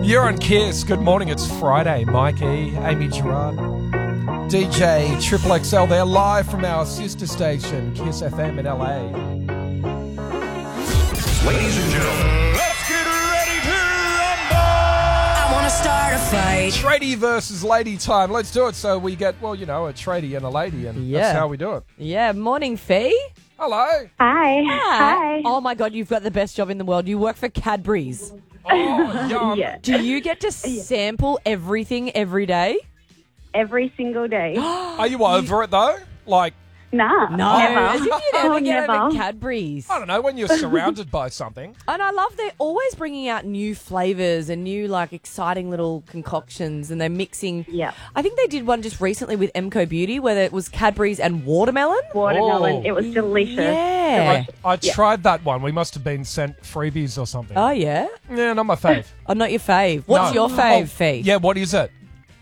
You're on Kiss. Good morning. It's Friday. Mike E, Amy Gerard, DJ Triple XL. They're live from our sister station, Kiss FM in LA. Ladies and gentlemen, let's get ready to rumble! I want to start a fight. Tradie versus lady time. Let's do it so we get, well, you know, a tradie and a lady, and Yeah. that's how we do it. Yeah, morning, Fee. Hello. Hi. Hi. Oh my God, you've got the best job in the world. You work for Cadbury's. Oh, yum. Yeah. Do you get to sample everything every day? Every single day. Are you over it, though? Like, Nah. No, Never. as if you'd ever Oh, get over never. Cadbury's. I don't know, when you're surrounded by something. And I love they're always bringing out new flavours and new, like, exciting little concoctions, and they're mixing. Yeah. I think they did one just recently with Emco Beauty where it was Cadbury's and watermelon. Watermelon. Oh. It was delicious. Yeah. I tried that one. We must have been sent freebies or something. Oh, yeah? Yeah, not my fave. Oh, not your fave. What's No. your fave, Fee? Yeah, what is it?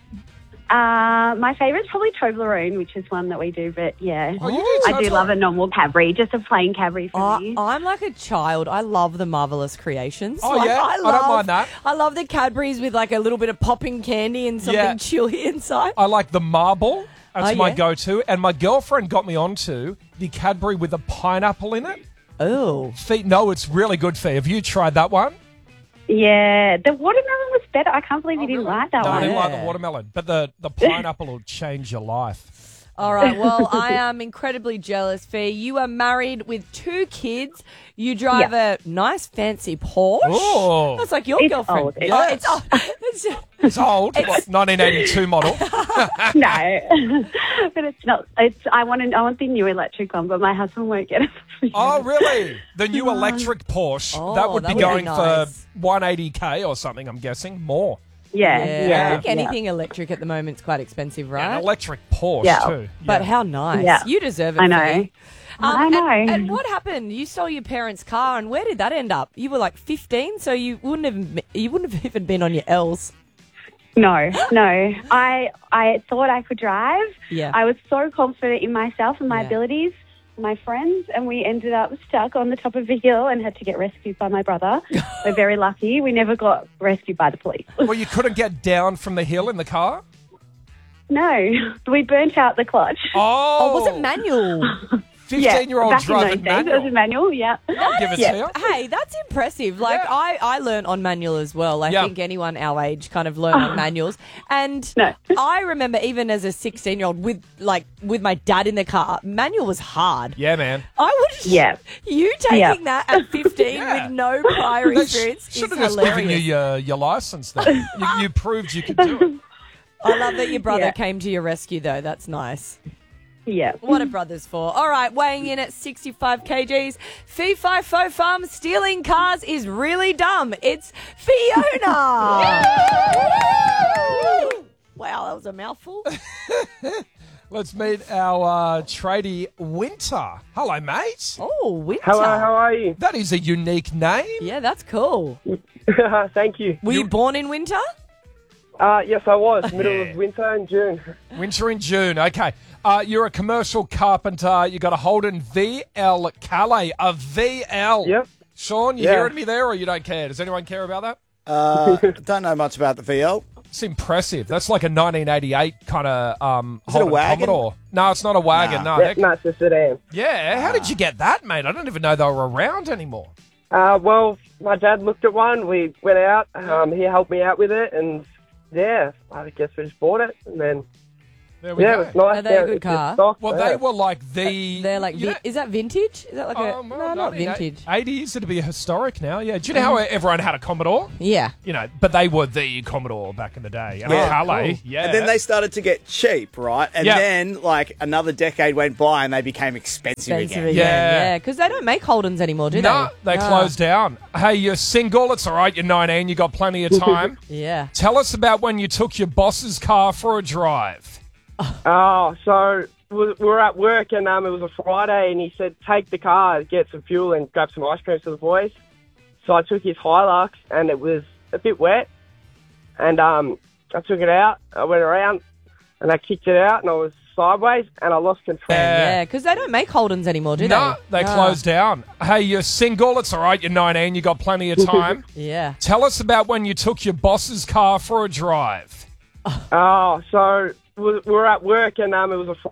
My favourite's probably Toblerone, which is one that we do, but yeah. Oh, you do I do Toblerone. love a normal Cadbury, just a plain Cadbury for me. I'm like a child. I love the Marvelous Creations. Oh, Like, yeah? I don't mind that. I love the Cadbury's with like a little bit of popping candy and something Yeah. chewy inside. I like the marble. That's Oh, my yeah? go-to. And my girlfriend got me onto the Cadbury with a pineapple in it. Oh. No, it's really good, Fee. Have you tried that one? Yeah. The watermelon was better. I can't believe you didn't like that No, I one. didn't like the Yeah. watermelon. But the pineapple will change your life. All right. Well, I am incredibly jealous, Fee. You are married with 2 kids. You drive a nice, fancy Porsche. Oh. That's like your It's girlfriend. old. Oh, it's old. It's old. What, 1982 model? No. But it's not. I want the new electric one, but my husband won't get it. Oh, really? The new electric Porsche. Oh, that would be that would be going nice. for 180K or something, I'm guessing. More. Yeah. I think anything electric at the moment is quite expensive, Yeah, right? an electric Porsche, Yeah. too. But Yeah. how nice. Yeah. You deserve it, I know. Fee. I know. And what happened? You stole your parents' car, and where did that end up? You were like 15, so you wouldn't have even been on your L's. No. I thought I could drive. Yeah. I was so confident in myself and my Yeah. abilities, my friends, and we ended up stuck on the top of a hill and had to get rescued by my brother. We're very lucky. We never got rescued by the police. Well, you couldn't get down from the hill in the car? No, we burnt out the clutch. Oh, was it manual? 15-year-old back in driving those days, it was a manual. manual, yeah. I'll give it to you. Hey, that's impressive. Like, Yeah. I learned on manual as well. I Yeah. think anyone our age kind of learn on manuals. And No. I remember even as a 16-year-old with my dad in the car, manual was hard. Yeah, man. I would. Yeah. You taking Yeah. that at 15 Yeah. with no prior They experience is should have just given you hilarious. your license, though. you proved you could do it. I love that your brother Yeah. came to your rescue, though. That's nice. Yeah. What are brothers for? All right, weighing in at 65 kgs, Fee Fi Fo Fum, stealing cars is really dumb. It's Fiona. Wow, that was a mouthful. Let's meet our tradie, Winter. Hello, mate. Oh, winter. Hello, how are you? That is a unique name. Yeah, that's cool. Thank you. Were you born in winter? Yes, I was. Middle of winter in June. Winter in June. Okay. You're a commercial carpenter. You got a Holden VL Calais. A VL. Yep. Sean, you Yeah. hearing me there or you don't care? Does anyone care about that? Don't know much about the VL. It's impressive. That's like a 1988 kind of Is it a Holden wagon? Commodore. No, it's not a wagon. Nah. No. Yep, no, it's a sedan. Yeah. How did you get that, mate? I don't even know they were around anymore. Well, my dad looked at one. We went out. He helped me out with it, and yeah, I guess we just bought it, and then There we yeah, go. it was nice. Are they a Yeah, good it's just car? stock, Well, yeah. they were like the... They're like, you know- is that vintage? Is that like a... well, No, not vintage. 80s, it'd be historic now, yeah. Do you know how everyone had a Commodore? Yeah. You know, but they were the Commodore back in the day. And Yeah. a Calais, Cool. yeah. And then they started to get cheap, right? And Yeah. then, like, another decade went by and they became expensive Expensive again. again. Yeah. Yeah, because they don't make Holdens anymore, do No, they? they closed down. Hey, you're single, it's all right, you're 19, you got plenty of time. Yeah. Tell us about when you took your boss's car for a drive. Oh, so we were at work, and it was a Friday, and he said, take the car, get some fuel, and grab some ice cream for the boys. So I took his Hilux, and it was a bit wet, and I took it out, I went around, and I kicked it out, and I was sideways and I lost control. Yeah, because they don't make Holdens anymore, do No, they? they closed down. Hey, you're single. It's all right. You're 19. You got plenty of time. Yeah. Tell us about when you took your boss's car for a drive. Oh, so we were at work and it was a